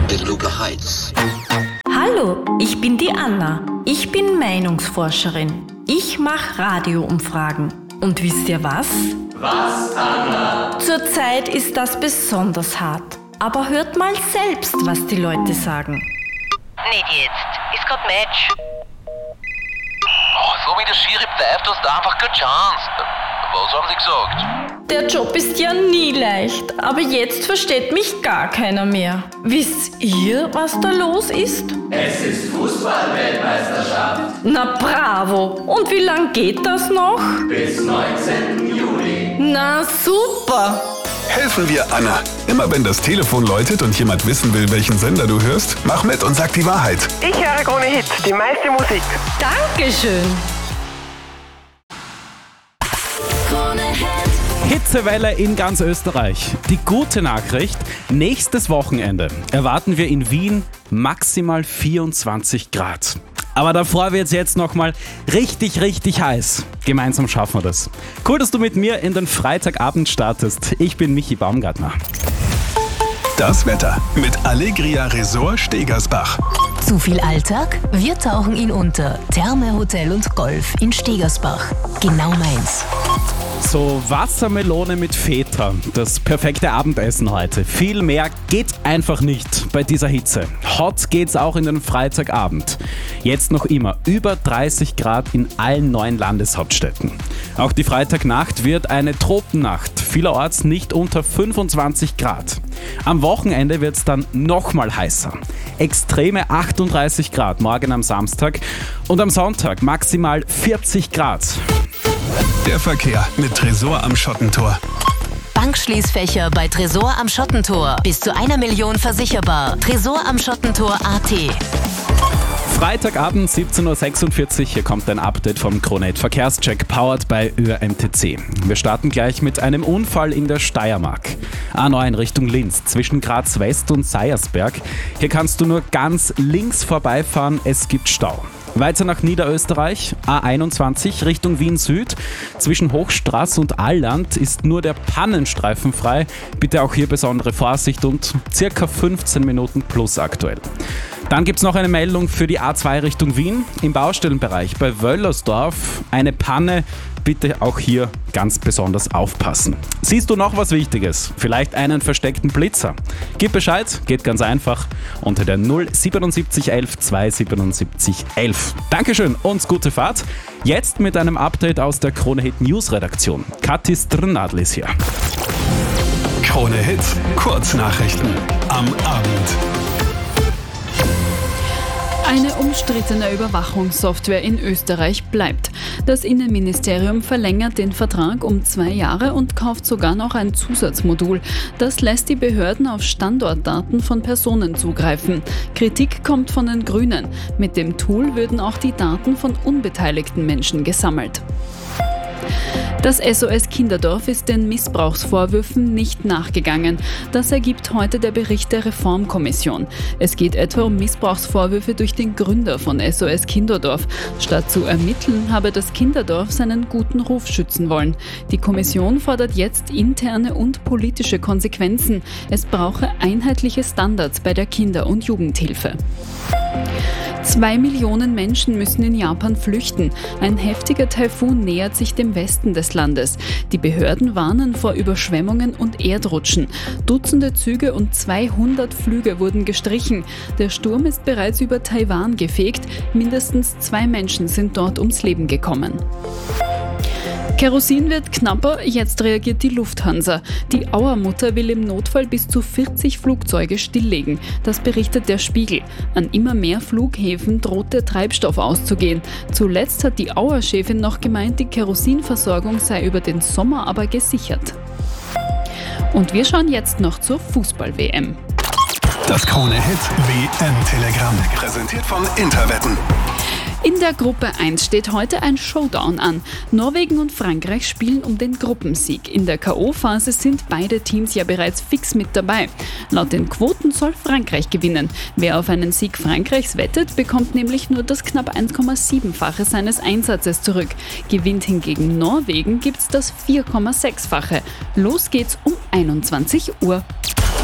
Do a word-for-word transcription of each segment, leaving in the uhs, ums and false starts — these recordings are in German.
in Luke Heights. Hallo, ich bin die Anna. Ich bin Meinungsforscherin. Ich mache Radioumfragen. Und wisst ihr was? Was, Anna? Zurzeit ist das besonders hart. Aber hört mal selbst, was die Leute sagen. Nicht jetzt. Ist grad Match. Oh, so wie der Schiri pfeift, hast du einfach keine Chance. Was haben sie gesagt? Der Job ist ja nie leicht, aber jetzt versteht mich gar keiner mehr. Wisst ihr, was da los ist? Es ist Fußball-Weltmeisterschaft. Na bravo! Und wie lang geht das noch? Bis neunzehnten Juli. Na super! Helfen wir Anna. Immer wenn das Telefon läutet und jemand wissen will, welchen Sender du hörst, mach mit und sag die Wahrheit. Ich höre Krone Hit, die meiste Musik. Dankeschön! Hitzewelle in ganz Österreich. Die gute Nachricht, nächstes Wochenende erwarten wir in Wien maximal vierundzwanzig Grad. Aber davor wird es jetzt nochmal richtig, richtig heiß. Gemeinsam schaffen wir das. Cool, dass du mit mir in den Freitagabend startest. Ich bin Michi Baumgartner. Das Wetter mit Allegria Resort Stegersbach. Zu viel Alltag? Wir tauchen ihn unter. Therme, Hotel und Golf in Stegersbach. Genau meins. So, Wassermelone mit Feta. Das perfekte Abendessen heute. Viel mehr geht einfach nicht bei dieser Hitze. Hot geht's auch in den Freitagabend. Jetzt noch immer über dreißig Grad in allen neuen Landeshauptstädten. Auch die Freitagnacht wird eine Tropennacht. Vielerorts nicht unter fünfundzwanzig Grad. Am Wochenende wird's dann nochmal heißer. Extreme achtunddreißig Grad morgen am Samstag und am Sonntag maximal vierzig Grad. Der Verkehr mit Tresor am Schottentor. Bankschließfächer bei Tresor am Schottentor. Bis zu einer Million versicherbar. Tresor am Schottentor punkt a t. Freitagabend siebzehn Uhr sechsundvierzig, hier kommt ein Update vom Krone Hit Verkehrscheck, powered by Ö R M T C. Wir starten gleich mit einem Unfall in der Steiermark. A neun Richtung Linz, zwischen Graz West und Seiersberg. Hier kannst du nur ganz links vorbeifahren, es gibt Stau. Weiter nach Niederösterreich, A einundzwanzig Richtung Wien Süd. Zwischen Hochstraß und Alland ist nur der Pannenstreifen frei. Bitte auch hier besondere Vorsicht und circa fünfzehn Minuten plus aktuell. Dann gibt es noch eine Meldung für die A zwei Richtung Wien. Im Baustellenbereich bei Wöllersdorf eine Panne. Bitte auch hier ganz besonders aufpassen. Siehst du noch was Wichtiges? Vielleicht einen versteckten Blitzer? Gib Bescheid, geht ganz einfach unter der null siebenundsiebzig elf zweihundertsiebenundsiebzig elf. Dankeschön und gute Fahrt. Jetzt mit einem Update aus der Krone Hit News Redaktion. Kathi Strnadl ist hier. Krone Hit, Kurznachrichten am Abend. Eine umstrittene Überwachungssoftware in Österreich bleibt. Das Innenministerium verlängert den Vertrag um zwei Jahre und kauft sogar noch ein Zusatzmodul. Das lässt die Behörden auf Standortdaten von Personen zugreifen. Kritik kommt von den Grünen. Mit dem Tool würden auch die Daten von unbeteiligten Menschen gesammelt. Das S O S Kinderdorf ist den Missbrauchsvorwürfen nicht nachgegangen. Das ergibt heute der Bericht der Reformkommission. Es geht etwa um Missbrauchsvorwürfe durch den Gründer von S O S Kinderdorf. Statt zu ermitteln, habe das Kinderdorf seinen guten Ruf schützen wollen. Die Kommission fordert jetzt interne und politische Konsequenzen. Es brauche einheitliche Standards bei der Kinder- und Jugendhilfe. Zwei Millionen Menschen müssen in Japan flüchten. Ein heftiger Taifun nähert sich dem Westen des Landes. Die Behörden warnen vor Überschwemmungen und Erdrutschen. Dutzende Züge und zweihundert Flüge wurden gestrichen. Der Sturm ist bereits über Taiwan gefegt. Mindestens zwei Menschen sind dort ums Leben gekommen. Kerosin wird knapper, jetzt reagiert die Lufthansa. Die Auermutter will im Notfall bis zu vierzig Flugzeuge stilllegen. Das berichtet der Spiegel. An immer mehr Flughäfen droht der Treibstoff auszugehen. Zuletzt hat die Auer-Chefin noch gemeint, die Kerosinversorgung sei über den Sommer aber gesichert. Und wir schauen jetzt noch zur Fußball-W M. Das Krone Hit W M-Telegramm, präsentiert von Interwetten. In der Gruppe eins steht heute ein Showdown an. Norwegen und Frankreich spielen um den Gruppensieg. In der K O-Phase sind beide Teams ja bereits fix mit dabei. Laut den Quoten soll Frankreich gewinnen. Wer auf einen Sieg Frankreichs wettet, bekommt nämlich nur das knapp eins Komma sieben-fache seines Einsatzes zurück. Gewinnt hingegen Norwegen, gibt's das vier Komma sechs-fache. Los geht's um einundzwanzig Uhr.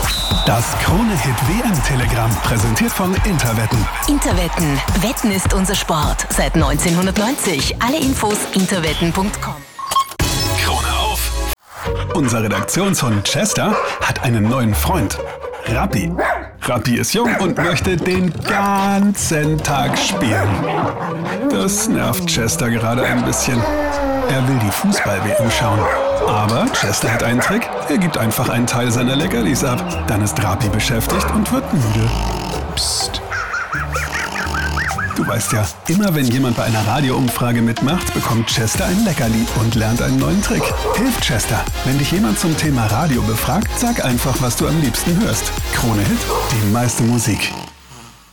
Das Krone-Hit-W M-Telegramm, präsentiert von Interwetten. Interwetten. Wetten ist unser Sport. Seit neunzehnhundertneunzig. Alle Infos interwetten punkt com. Krone auf. Unser Redaktionshund Chester hat einen neuen Freund. Rappi. Rappi ist jung und möchte den ganzen Tag spielen. Das nervt Chester gerade ein bisschen. Er will die Fußball-W M schauen. Aber Chester hat einen Trick. Er gibt einfach einen Teil seiner Leckerlis ab. Dann ist Rappi beschäftigt und wird müde. Psst. Du weißt ja, immer wenn jemand bei einer Radioumfrage mitmacht, bekommt Chester ein Leckerli und lernt einen neuen Trick. Hilft Chester. Wenn dich jemand zum Thema Radio befragt, sag einfach, was du am liebsten hörst. Krone Hit, die meiste Musik.